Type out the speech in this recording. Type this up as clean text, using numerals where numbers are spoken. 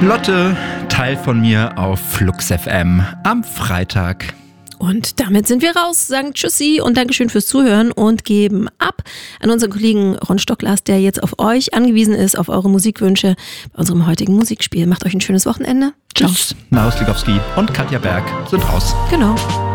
Lotte, Teil von mir auf Flux FM am Freitag. Und damit sind wir raus, sagen Tschüssi und Dankeschön fürs Zuhören und geben ab an unseren Kollegen Ron Stocklas, der jetzt auf euch angewiesen ist, auf eure Musikwünsche bei unserem heutigen Musikspiel. Macht euch ein schönes Wochenende. Tschüss. Naus Ligowski und Katja Berg sind raus. Genau.